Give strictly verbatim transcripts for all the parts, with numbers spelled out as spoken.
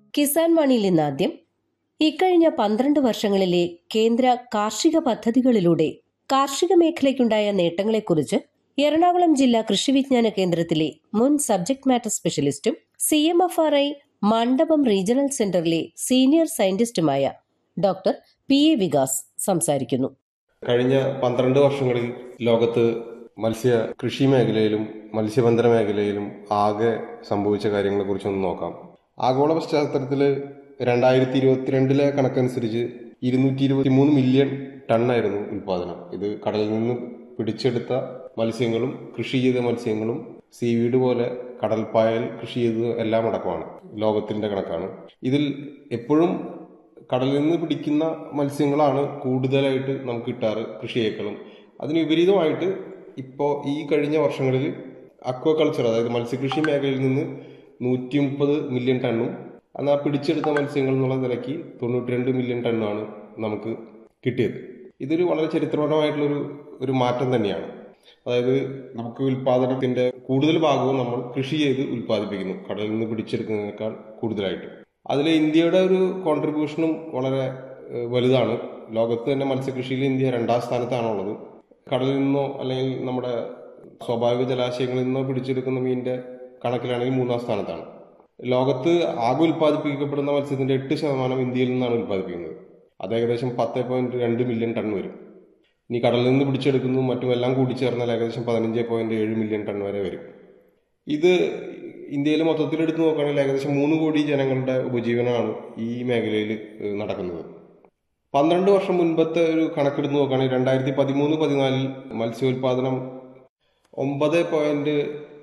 കിസാൻ വാണിയിൽ ഇന്ന് ആദ്യം ഇക്കഴിഞ്ഞ പന്ത്രണ്ട് വർഷങ്ങളിലെ കേന്ദ്ര കാർഷിക പദ്ധതികളിലൂടെ കാർഷിക മേഖലയ്ക്കുണ്ടായ നേട്ടങ്ങളെക്കുറിച്ച് എറണാകുളം ജില്ലാ കൃഷി വിജ്ഞാന കേന്ദ്രത്തിലെ മുൻ subject matter സ്പെഷ്യലിസ്റ്റും C M F R I മണ്ഡപം റീജിയണൽ സെന്ററിലെ senior സയന്റിസ്റ്റുമായ doctor P A Vikas സംസാരിക്കുന്നു. കഴിഞ്ഞ പന്ത്രണ്ട് വർഷങ്ങളിൽ ലോകത്ത് മത്സ്യ കൃഷി മേഖലയിലും മത്സ്യബന്ധന മേഖലയിലും ആകെ സംഭവിച്ച കാര്യങ്ങളെ കുറിച്ചൊന്ന് നോക്കാം. ആഗോള പശ്ചാത്തലത്തിൽ രണ്ടായിരത്തി ഇരുപത്തിരണ്ടിലെ കണക്കനുസരിച്ച് ഇരുന്നൂറ്റി ഇരുപത്തി മൂന്ന് മില്യൺ ടണ്ണായിരുന്നു ഉൽപാദനം. ഇത് കടലിൽ നിന്ന് പിടിച്ചെടുത്ത മത്സ്യങ്ങളും കൃഷി ചെയ്ത മത്സ്യങ്ങളും സീവീഡ് പോലെ കടൽപ്പായൽ കൃഷി ചെയ്തത് എല്ലാം അടക്കമാണ്. ലോകത്തിന്റെ കണക്കാണ്. ഇതിൽ എപ്പോഴും കടലിൽ നിന്ന് പിടിക്കുന്ന മത്സ്യങ്ങളാണ് കൂടുതലായിട്ട് നമുക്ക് കിട്ടാറ് കൃഷിയേക്കാളും. അതിന് വിപരീതമായിട്ട് ഇപ്പോൾ ഈ കഴിഞ്ഞ വർഷങ്ങളിൽ അക്വാകൾച്ചർ, അതായത് മത്സ്യകൃഷി മേഖലയിൽ നിന്ന് നൂറ്റി മുപ്പത് മില്യൺ ടണ്ണും എന്നാൽ പിടിച്ചെടുത്ത മത്സ്യങ്ങൾ എന്നുള്ള നിലയ്ക്ക് തൊണ്ണൂറ്റി രണ്ട് മില്യൺ ടണ്ണാണ് നമുക്ക് കിട്ടിയത്. ഇതൊരു വളരെ ചരിത്രപരമായിട്ടുള്ളൊരു ഒരു മാറ്റം തന്നെയാണ്. അതായത് നമുക്ക് ഉൽപാദനത്തിന്റെ കൂടുതൽ ഭാഗവും നമ്മൾ കൃഷി ചെയ്ത് ഉൽപ്പാദിപ്പിക്കുന്നു, കടലിൽ നിന്ന് പിടിച്ചെടുക്കുന്നതിനേക്കാൾ കൂടുതലായിട്ട്. അതിൽ ഇന്ത്യയുടെ ഒരു കോൺട്രിബ്യൂഷനും വളരെ വലുതാണ്. ലോകത്ത് തന്നെ മത്സ്യകൃഷിയിൽ ഇന്ത്യ രണ്ടാം സ്ഥാനത്താണുള്ളത്. കടലിൽ നിന്നോ അല്ലെങ്കിൽ നമ്മുടെ സ്വാഭാവിക ജലാശയങ്ങളിൽ നിന്നോ പിടിച്ചെടുക്കുന്ന മീനിന്റെ കണക്കിലാണെങ്കിൽ മൂന്നാം സ്ഥാനത്താണ്. ലോകത്ത് ആകെ ഉൽപ്പാദിപ്പിക്കപ്പെടുന്ന മത്സ്യത്തിന്റെ എട്ട് ശതമാനം ഇന്ത്യയിൽ നിന്നാണ് ഉൽപ്പാദിപ്പിക്കുന്നത്. അത് ഏകദേശം പത്ത് പോയിന്റ് രണ്ട് മില്യൺ ടൺ വരും. ഇനി കടലിൽ നിന്ന് പിടിച്ചെടുക്കുന്നതും മറ്റുമെല്ലാം കൂടി ചേർന്നാൽ ഏകദേശം പതിനഞ്ച് പോയിന്റ് ഏഴ് മില്യൺ ടൺ വരെ വരും. ഇത് ഇന്ത്യയിൽ മൊത്തത്തിൽ എടുത്തു നോക്കുകയാണെങ്കിൽ ഏകദേശം മൂന്ന് കോടി ജനങ്ങളുടെ ഉപജീവനമാണ് ഈ മേഖലയിൽ നടക്കുന്നത്. പന്ത്രണ്ട് വർഷം മുൻപത്തെ ഒരു കണക്കെടുത്ത് നോക്കുകയാണെങ്കിൽ രണ്ടായിരത്തി പതിമൂന്ന് പതിനാലിൽ മത്സ്യോൽപാദനം ഒമ്പത് പോയിന്റ്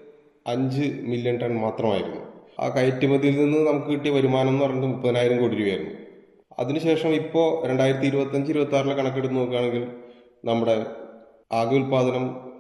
അഞ്ച് മില്യൺ ടൺ മാത്രമായിരുന്നു. ആ കയറ്റുമതിയിൽ നിന്ന് നമുക്ക് കിട്ടിയ വരുമാനം എന്ന് പറയുന്നത് മുപ്പതിനായിരം കോടി രൂപയായിരുന്നു. അതിനുശേഷം ഇപ്പോൾ രണ്ടായിരത്തി ഇരുപത്തി അഞ്ച് ഇരുപത്തി ആറിലെ കണക്കെടുത്ത് നോക്കുകയാണെങ്കിൽ നമ്മുടെ ആകെ ഉൽപാദനം